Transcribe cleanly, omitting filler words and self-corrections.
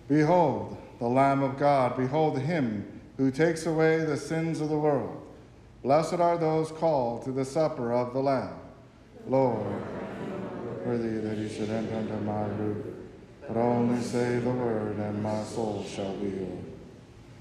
Behold, the Lamb of God. Behold him who takes away the sins of the world. Blessed are those called to the supper of the Lamb. Lord, worthy that you should enter under my roof, but only say the word, and my soul shall be yours.